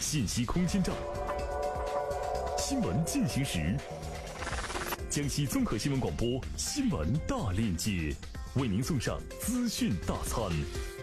信息空间站。新闻进行时，江西综合新闻广播新闻大链接为您送上资讯大餐。